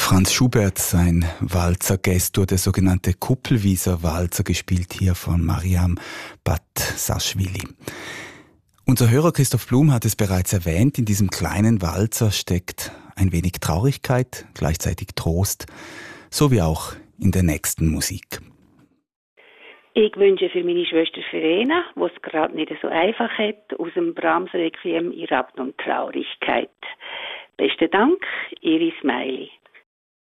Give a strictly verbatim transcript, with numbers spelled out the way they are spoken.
Franz Schubert, sein Walzer Gestur, der sogenannte Kuppelwieser Walzer, gespielt hier von Mariam Batsashvili. Unser Hörer Christoph Blum hat es bereits erwähnt, in diesem kleinen Walzer steckt ein wenig Traurigkeit, gleichzeitig Trost, so wie auch in der nächsten Musik. Ich wünsche für meine Schwester Verena, die es gerade nicht so einfach hat, aus dem Brahms Requiem in Rapt und Traurigkeit. Besten Dank, Ihre Smiley.